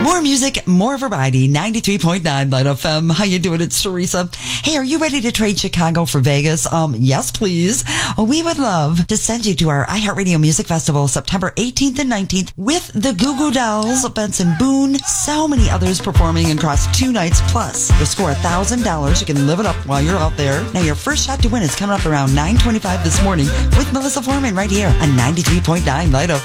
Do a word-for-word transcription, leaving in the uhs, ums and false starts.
More music, more variety. ninety-three point nine Light F M. How you doing? It's Teresa. Hey, are you ready to trade Chicago for Vegas? Um, yes, please. We would love to send you to our iHeartRadio Music Festival September eighteenth and nineteenth with the Goo Goo Dolls, Benson Boone, so many others performing across two nights. Plus, you'll score one thousand dollars. You can live it up while you're out there. Now, your first shot to win is coming up around nine twenty-five this morning with Melissa Foreman right here on ninety-three point nine Light F M.